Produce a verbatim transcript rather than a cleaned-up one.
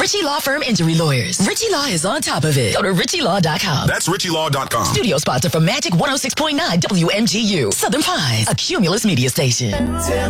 Ritchie Law Firm Injury Lawyers. Ritchie Law is on top of it. Go to ritchie law dot com. That's ritchie law dot com. Studio sponsor for Magic one oh six point nine W M G U. Southern Pines, a Cumulus media station.